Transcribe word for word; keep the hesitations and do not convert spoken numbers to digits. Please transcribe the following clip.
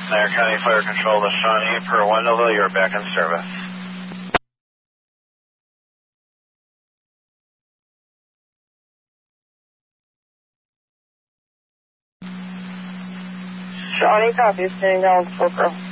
Dyer County Fire Control to Shawnee per Wendellville, you're back in service. Shawnee, copy, standing down, Fulcrum.